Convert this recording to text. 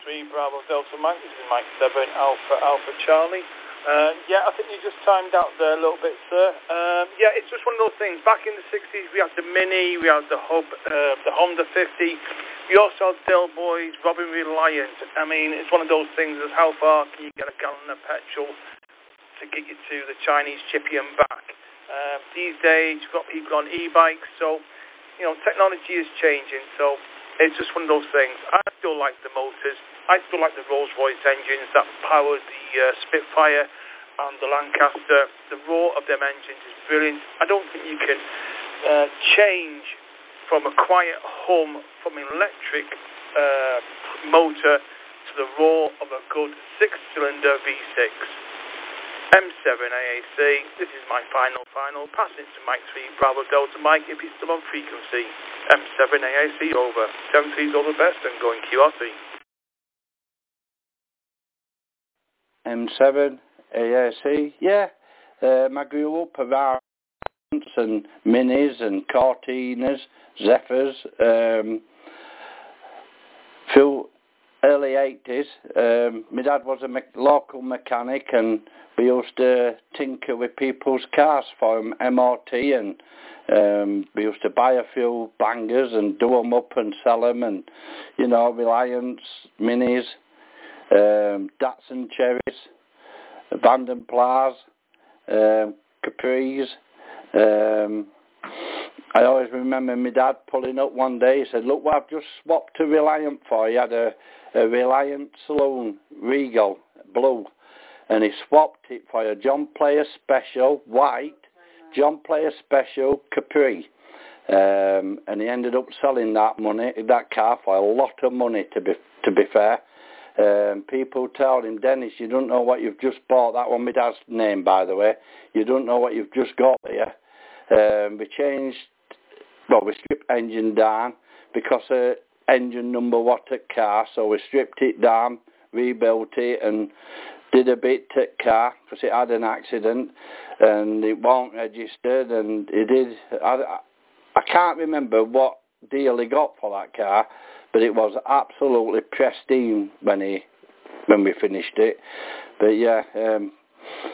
3 Bravo Delta Mike. This is Mike 7 Alpha Charlie. I think you just timed out there a little bit, sir. It's just one of those things. Back in the 60s, we had the Mini, we had the Hub, the Honda 50. We also had Del Boys, Robin Reliant. I mean, it's one of those things as how far can you get a gallon of petrol to get you to the Chinese chippy and back? These days, you've got people on e-bikes, so, technology is changing, so it's just one of those things. I still like the motors. I still like the Rolls-Royce engines that power the Spitfire and the Lancaster. The roar of them engines is brilliant. I don't think you can change from a quiet hum from an electric motor to the roar of a good six-cylinder V6. M7 AAC, this is my final. Passing to Mike 3 Bravo Delta Mike if he's still on frequency. M7 AAC over. 73's all the best and going QRT. M7 AAC, yeah. I grew up around and Minis and Cortinas, Zephyrs, through early 80s. My dad was a local mechanic and we used to tinker with people's cars for them, MOT, and we used to buy a few bangers and do them up and sell them, and, Reliance, Minis, Datsun Cherries, Vanden Plas, Capris. I always remember my dad pulling up one day. He said, "Look what I've just swapped to Reliant for." He had a Reliant Saloon Regal blue, and he swapped it for a John Player Special white, John Player Special Capri, and he ended up selling that car for a lot of money. To be fair. People told him, "Dennis, you don't know what you've just bought." That one, my dad's name, by the way. "You don't know what you've just got here." We stripped engine down because engine number was the car, so we stripped it down, rebuilt it, and did a bit to the car because it had an accident and it wasn't registered, and it did. I can't remember what deal he got for that car, but it was absolutely pristine when we finished it. But